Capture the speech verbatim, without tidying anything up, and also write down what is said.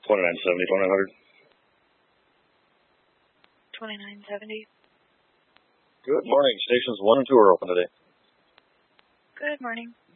twenty-nine seventy, twenty-nine hundred. twenty-nine seventy. Good morning. Stations one and two are open today. Good morning.